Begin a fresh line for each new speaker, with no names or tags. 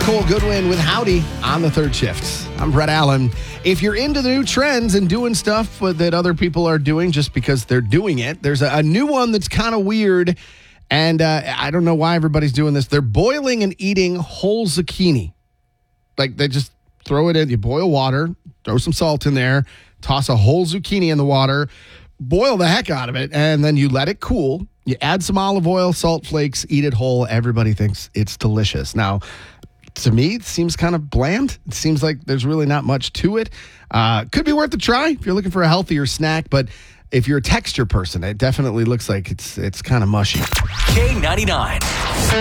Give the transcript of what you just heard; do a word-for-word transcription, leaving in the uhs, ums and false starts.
It's Cole Goodwin with Howdy on the third shift. I'm Brett Allen. If you're into the new trends and doing stuff that other people are doing just because they're doing it, there's a, a new one that's kind of weird, and uh, I don't know why everybody's doing this. They're boiling and eating whole zucchini. Like, they just throw it in, you boil water, throw some salt in there, toss a whole zucchini in the water, boil the heck out of it, and then you let it cool. You add some olive oil, salt flakes, eat it whole. Everybody thinks it's delicious. Now, to me, it seems kind of bland. It seems like there's really not much to it. Uh, could be worth a try if you're looking for a healthier snack, but if you're a texture person, it definitely looks like it's it's kind of mushy.
K ninety-nine.